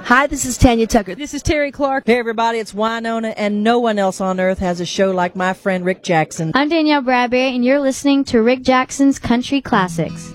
Hi, this is Tanya Tucker. This is Terry Clark. Hey, everybody, it's Winona, and no one else on earth has a show like my friend Rick Jackson. I'm Danielle Bradbury, and you're listening to Rick Jackson's Country Classics.